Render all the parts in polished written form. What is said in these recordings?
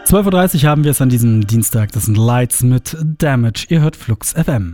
12:30 Uhr haben wir es an diesem Dienstag. Das sind Lights mit Damage. Ihr hört Flux FM.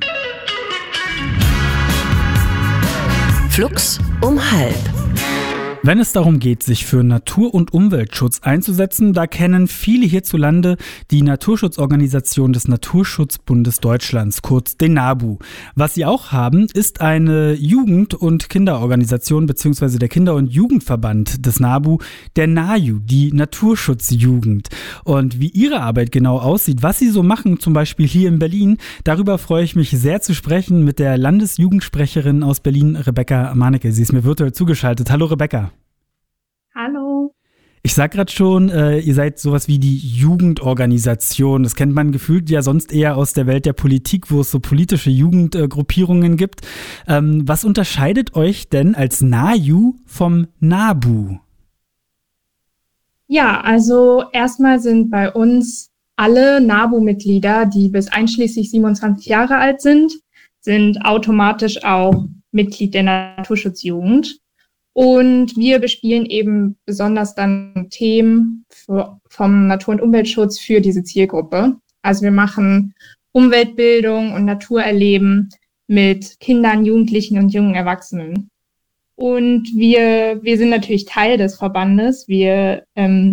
Flux um 12:30. Wenn es darum geht, sich für Natur- und Umweltschutz einzusetzen, da kennen viele hierzulande die Naturschutzorganisation des Naturschutzbundes Deutschlands, kurz den NABU. Was sie auch haben, ist eine Jugend- und Kinderorganisation bzw. der Kinder- und Jugendverband des NABU, der NAJU, die Naturschutzjugend. Und wie ihre Arbeit genau aussieht, was sie so machen, zum Beispiel hier in Berlin, darüber freue ich mich sehr zu sprechen mit der Landesjugendsprecherin aus Berlin, Rebecca Manecke. Sie ist mir virtuell zugeschaltet. Hallo Rebecca. Hallo. Ich sag gerade schon, ihr seid sowas wie die Jugendorganisation. Das kennt man gefühlt ja sonst eher aus der Welt der Politik, wo es so politische Jugendgruppierungen gibt. Was unterscheidet euch denn als NAJU vom NABU? Ja, also erstmal sind bei uns alle NABU-Mitglieder, die bis einschließlich 27 Jahre alt sind automatisch auch Mitglied der Naturschutzjugend. Und wir bespielen eben besonders dann Themen vom Natur- und Umweltschutz für diese Zielgruppe. Also wir machen Umweltbildung und Naturerleben mit Kindern, Jugendlichen und jungen Erwachsenen. Und wir sind natürlich Teil des Verbandes. Wir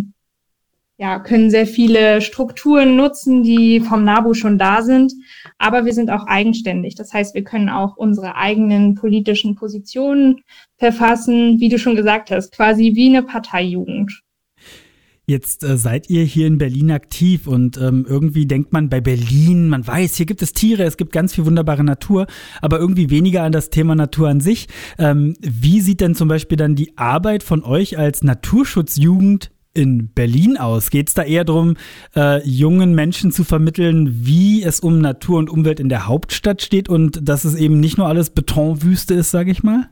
können sehr viele Strukturen nutzen, die vom NABU schon da sind, aber wir sind auch eigenständig. Das heißt, wir können auch unsere eigenen politischen Positionen verfassen, wie du schon gesagt hast, quasi wie eine Parteijugend. Jetzt seid ihr hier in Berlin aktiv und irgendwie denkt man bei Berlin, man weiß, hier gibt es Tiere, es gibt ganz viel wunderbare Natur, aber irgendwie weniger an das Thema Natur an sich. Wie sieht denn zum Beispiel dann die Arbeit von euch als Naturschutzjugend in Berlin aus? Geht es da eher darum, jungen Menschen zu vermitteln, wie es um Natur und Umwelt in der Hauptstadt steht und dass es eben nicht nur alles Betonwüste ist, sage ich mal?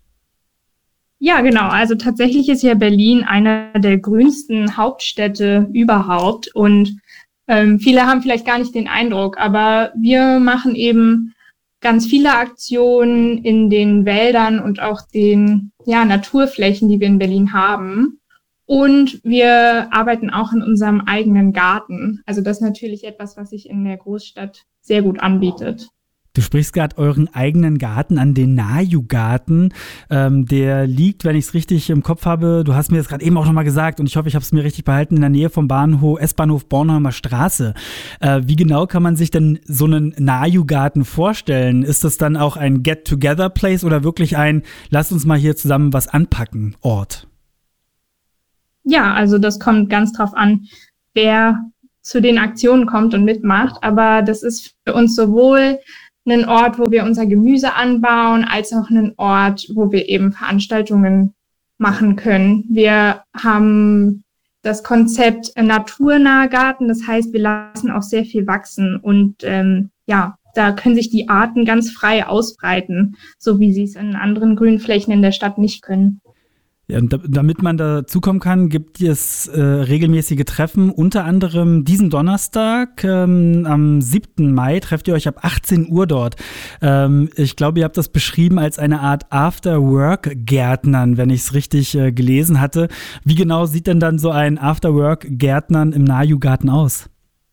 Ja, genau. Also tatsächlich ist ja Berlin eine der grünsten Hauptstädte überhaupt und viele haben vielleicht gar nicht den Eindruck, aber wir machen eben ganz viele Aktionen in den Wäldern und auch den Naturflächen, die wir in Berlin haben. Und wir arbeiten auch in unserem eigenen Garten. Also das ist natürlich etwas, was sich in der Großstadt sehr gut anbietet. Du sprichst gerade euren eigenen Garten an, den NAJU-Garten. Der liegt, wenn ich es richtig im Kopf habe, du hast mir das gerade eben auch nochmal gesagt und ich hoffe, ich habe es mir richtig behalten, in der Nähe vom S-Bahnhof Bornholmer Straße. Wie genau kann man sich denn so einen NAJU-Garten vorstellen? Ist das dann auch ein Get-Together-Place oder wirklich ein Lass uns mal hier zusammen was anpacken Ort? Ja, also das kommt ganz drauf an, wer zu den Aktionen kommt und mitmacht. Aber das ist für uns sowohl ein Ort, wo wir unser Gemüse anbauen, als auch ein Ort, wo wir eben Veranstaltungen machen können. Wir haben das Konzept naturnaher Garten, das heißt, wir lassen auch sehr viel wachsen und da können sich die Arten ganz frei ausbreiten, so wie sie es in anderen Grünflächen in der Stadt nicht können. Ja, und damit man dazukommen kann, gibt es regelmäßige Treffen. Unter anderem diesen Donnerstag, am 7. Mai, trefft ihr euch ab 18 Uhr dort. Ich glaube, ihr habt das beschrieben als eine Art After-Work-Gärtnern, wenn ich es richtig gelesen hatte. Wie genau sieht denn dann so ein After-Work-Gärtnern im NAJU-Garten aus?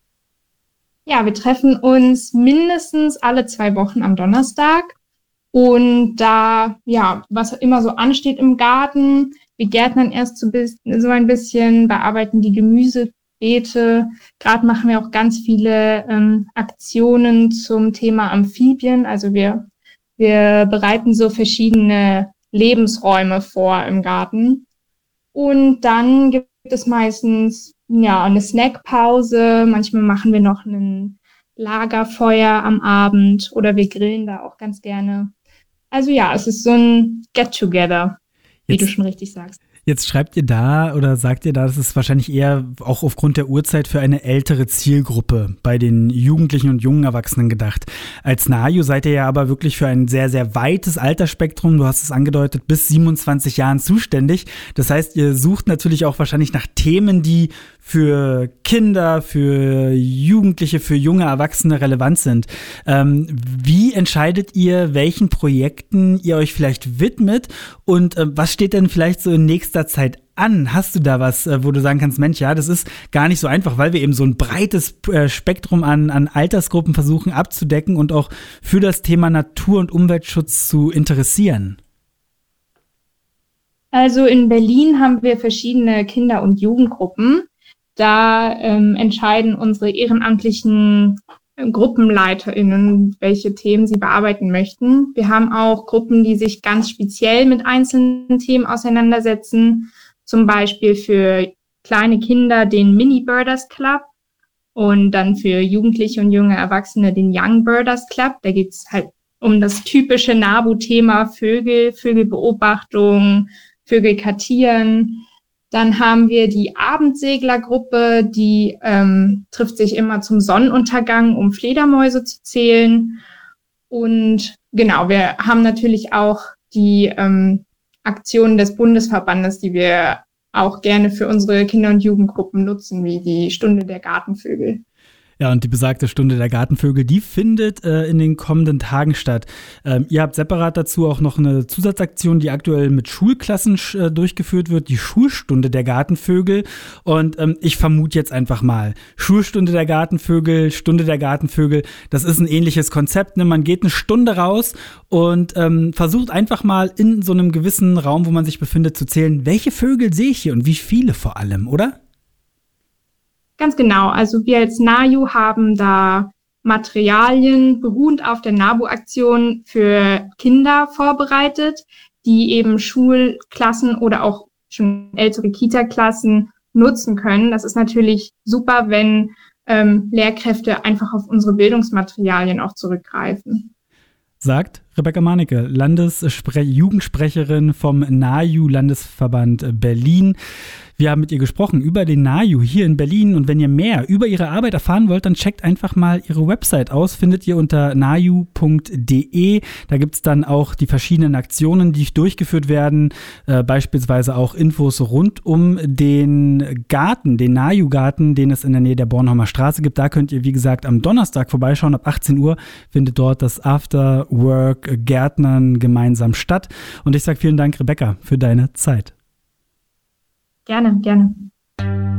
Ja, wir treffen uns mindestens alle 2 Wochen am Donnerstag. Und da, was immer so ansteht im Garten, wir gärtnern erst so ein bisschen, bearbeiten die Gemüsebeete. Gerade machen wir auch ganz viele Aktionen zum Thema Amphibien. Also wir bereiten so verschiedene Lebensräume vor im Garten. Und dann gibt es meistens eine Snackpause. Manchmal machen wir noch ein Lagerfeuer am Abend oder wir grillen da auch ganz gerne. Also es ist so ein Get-Together, wie du schon richtig sagst. Jetzt schreibt ihr da oder sagt ihr da, das ist wahrscheinlich eher auch aufgrund der Uhrzeit für eine ältere Zielgruppe bei den Jugendlichen und jungen Erwachsenen gedacht. Als NAJU seid ihr ja aber wirklich für ein sehr, sehr weites Altersspektrum, du hast es angedeutet, bis 27 Jahren zuständig. Das heißt, ihr sucht natürlich auch wahrscheinlich nach Themen, die für Kinder, für Jugendliche, für junge Erwachsene relevant sind. Wie entscheidet ihr, welchen Projekten ihr euch vielleicht widmet und was steht denn vielleicht so in nächster Zeit an? Hast du da was, wo du sagen kannst, Mensch, ja, das ist gar nicht so einfach, weil wir eben so ein breites Spektrum an Altersgruppen versuchen abzudecken und auch für das Thema Natur- und Umweltschutz zu interessieren? Also in Berlin haben wir verschiedene Kinder- und Jugendgruppen. Da entscheiden unsere ehrenamtlichen GruppenleiterInnen, welche Themen sie bearbeiten möchten. Wir haben auch Gruppen, die sich ganz speziell mit einzelnen Themen auseinandersetzen. Zum Beispiel für kleine Kinder den Mini Birders Club und dann für Jugendliche und junge Erwachsene den Young Birders Club. Da geht es halt um das typische NABU-Thema Vögel, Vögelbeobachtung, Vögel kartieren. Dann haben wir die Abendseglergruppe, die trifft sich immer zum Sonnenuntergang, um Fledermäuse zu zählen. Und genau, wir haben natürlich auch die Aktionen des Bundesverbandes, die wir auch gerne für unsere Kinder- und Jugendgruppen nutzen, wie die Stunde der Gartenvögel. Ja, und die besagte Stunde der Gartenvögel, die findet in den kommenden Tagen statt. Ihr habt separat dazu auch noch eine Zusatzaktion, die aktuell mit Schulklassen durchgeführt wird, die Schulstunde der Gartenvögel. Und ich vermute jetzt einfach mal, Schulstunde der Gartenvögel, Stunde der Gartenvögel, das ist ein ähnliches Konzept. Ne? Man geht eine Stunde raus und versucht einfach mal in so einem gewissen Raum, wo man sich befindet, zu zählen, welche Vögel sehe ich hier und wie viele vor allem, oder? Ganz genau. Also wir als NAJU haben da Materialien beruhend auf der NABU-Aktion für Kinder vorbereitet, die eben Schulklassen oder auch schon ältere Kita-Klassen nutzen können. Das ist natürlich super, wenn Lehrkräfte einfach auf unsere Bildungsmaterialien auch zurückgreifen. Sagt Rebecca Marnecke, Jugendsprecherin vom NAJU Landesverband Berlin. Wir haben mit ihr gesprochen über den NAJU hier in Berlin und wenn ihr mehr über ihre Arbeit erfahren wollt, dann checkt einfach mal ihre Website aus, findet ihr unter naju.de. Da gibt es dann auch die verschiedenen Aktionen, die durchgeführt werden, beispielsweise auch Infos rund um den Garten, den NAJU-Garten, den es in der Nähe der Bornholmer Straße gibt. Da könnt ihr, wie gesagt, am Donnerstag vorbeischauen. Ab 18 Uhr findet dort das After-Work Gärtnern gemeinsam statt. Und ich sage vielen Dank, Rebecca, für deine Zeit. Gerne, gerne.